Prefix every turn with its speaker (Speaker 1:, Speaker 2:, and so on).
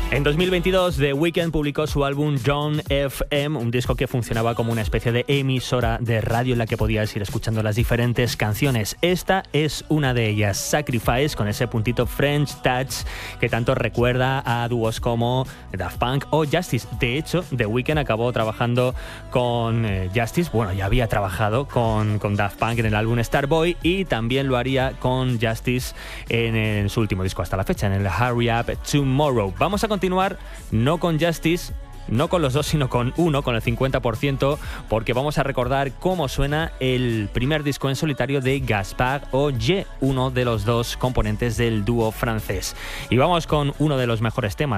Speaker 1: En 2022, The Weeknd publicó su álbum John FM, un disco que funcionaba como una especie de emisora de radio en la que podías ir escuchando las diferentes canciones. Esta es una de ellas, Sacrifice, con ese puntito French touch que tanto recuerda a dúos como Daft Punk o Justice. De hecho, The Weeknd acabó trabajando con Justice, bueno, ya había trabajado con Daft Punk en el álbum Starboy y también lo haría con Justice en su último disco hasta la fecha, en el Hurry Up Tomorrow. Vamos a continuar no con Justice, no con los dos, sino con uno, con el 50%, porque vamos a recordar cómo suena el primer disco en solitario de Gaspard Ogier, uno de los dos componentes del dúo francés. Y vamos con uno de los mejores temas